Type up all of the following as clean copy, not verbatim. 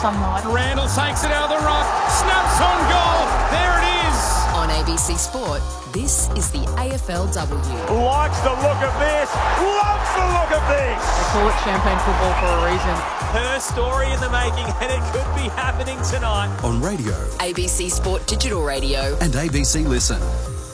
some night. Randall takes it out of the ruck, snaps on goal. There it is. On ABC Sport, this is the AFLW. Likes the look of this, loves the look of this. They call it champagne football for a reason. Her story in the making, and it could be happening tonight. On radio, ABC Sport Digital Radio, and ABC Listen.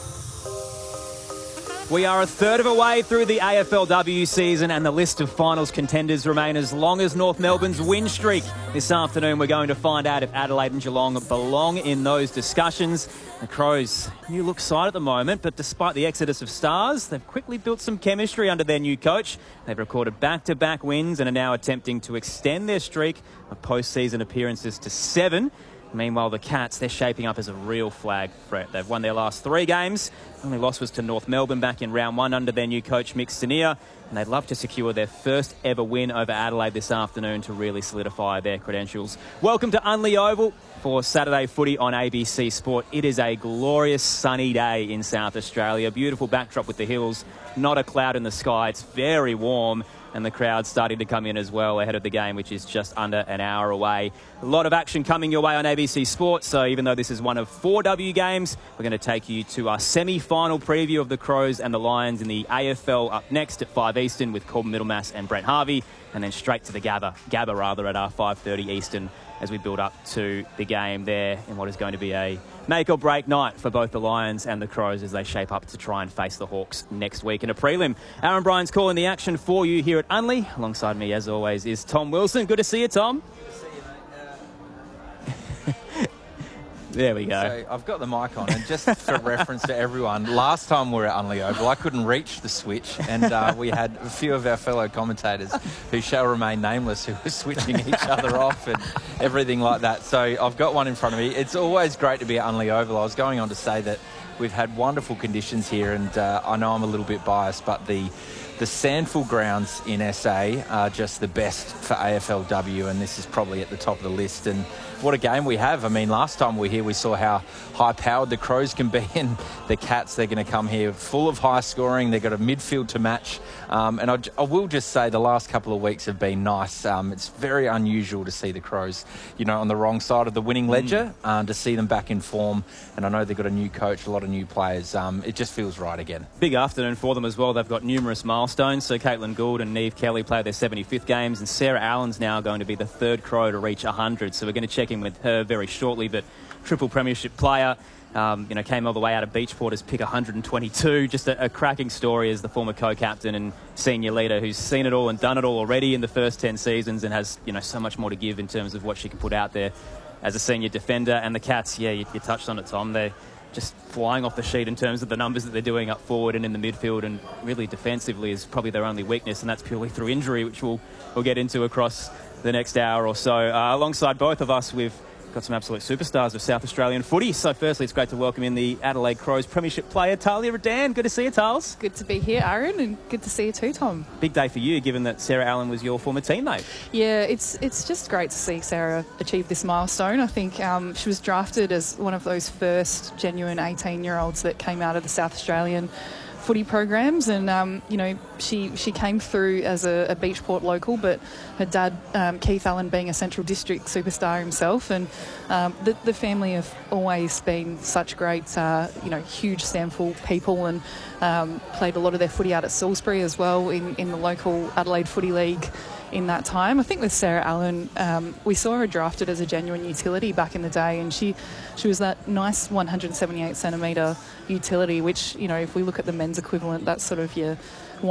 We are a third of a way through the AFLW season, and the list of finals contenders remain as long as North Melbourne's win streak. This afternoon, we're going to find out if Adelaide and Geelong belong in those discussions. The Crows, new look side at the moment, but despite the exodus of stars, they've quickly built some chemistry under their new coach. They've recorded back-to-back wins and are now attempting to extend their streak of postseason appearances to 7. Meanwhile, the Cats, they're shaping up as a real flag threat. They've won their last 3 games. Only loss was to North Melbourne back in round 1 under their new coach, Mick Stanier. And they'd love to secure their first ever win over Adelaide this afternoon to really solidify their credentials. Welcome to Unley Oval for Saturday footy on ABC Sport. It is a glorious sunny day in South Australia. Beautiful backdrop with the hills. Not a cloud in the sky. It's very warm. And the crowd's starting to come in as well ahead of the game, which is just under an hour away. A lot of action coming your way on ABC Sports, so even though this is one of 4 W games, we're going to take you to our semi-final preview of the Crows and the Lions in the AFL up next at 5 Eastern with Corbin Middlemass and Brent Harvey, and then straight to the Gabba at our 5:30 Eastern as we build up to the game there in what is going to be a make-or-break night for both the Lions and the Crows as they shape up to try and face the Hawks next week in a prelim. Aaron Bryan's calling the action for you here at Unley. Alongside me, as always, is Tom Wilson. Good to see you, Tom. There we go. So I've got the mic on, and just for reference to everyone, last time we were at Unley Oval, I couldn't reach the switch, and we had a few of our fellow commentators who shall remain nameless who were switching each other off and everything like that. So I've got one in front of me. It's always great to be at Unley Oval. I was going on to say that we've had wonderful conditions here, and I know I'm a little bit biased, but the sandful grounds in SA are just the best for AFLW, and this is probably at the top of the list. And what a game we have. I mean, last time we were here, we saw how high-powered the Crows can be, and the Cats, they're going to come here full of high scoring. They've got a midfield to match. And I will just say the last couple of weeks have been nice. It's very unusual to see the Crows, on the wrong side of the winning ledger, to see them back in form. And I know they've got a new coach, a lot of new players. It just feels right again. Big afternoon for them as well. They've got numerous milestones. So Caitlin Gould and Neve Kelly play their 75th games, and Sarah Allen's now going to be the 3rd Crow to reach 100. So we're going to check in with her very shortly, but triple premiership player, came all the way out of Beachport as pick 122. Just a cracking story as the former co-captain and senior leader who's seen it all and done it all already in the first 10 seasons and has, so much more to give in terms of what she can put out there as a senior defender. And the Cats, you touched on it, Tom. They're just flying off the sheet in terms of the numbers that they're doing up forward and in the midfield, and really defensively is probably their only weakness, and that's purely through injury, which we'll get into across the next hour or so. Alongside both of us, we've got some absolute superstars of South Australian footy. So firstly, it's great to welcome in the Adelaide Crows premiership player, Talia Radan. Good to see you, Tals. Good to be here, Aaron, and good to see you too, Tom. Big day for you, given that Sarah Allen was your former teammate. Yeah, it's just great to see Sarah achieve this milestone. I think she was drafted as one of those first genuine 18-year-olds that came out of the South Australian footy programs, and she came through as a Beachport local, but her dad Keith Allen being a Central District superstar himself, and the family have always been such great huge SANFL people, and played a lot of their footy out at Salisbury as well in the local Adelaide Footy League in that time. I think with Sarah Allen, we saw her drafted as a genuine utility back in the day, and she was that nice 178 centimetre utility, which, if we look at the men's equivalent, that's sort of your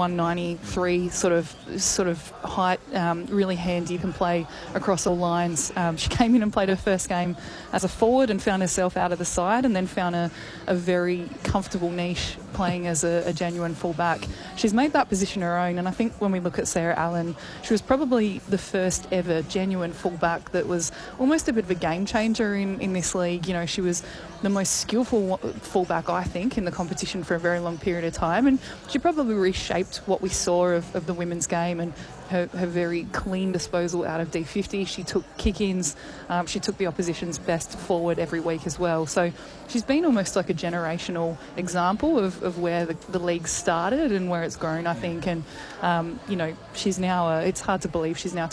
193 sort of height, really handy. You can play across all lines. She came in and played her first game as a forward and found herself out of the side, and then found a very comfortable niche playing as a genuine fullback. She's made that position her own, and I think when we look at Sarah Allen, she was probably the first ever genuine fullback that was almost a bit of a game changer in this league. She was the most skillful fullback, I think, in the competition for a very long period of time, and she probably reshaped what we saw of the women's game, and her very clean disposal out of D50. She took kick-ins. She took the opposition's best forward every week as well. So she's been almost like a generational example of where the league started and where it's grown, I think. And, she's now, it's hard to believe she's now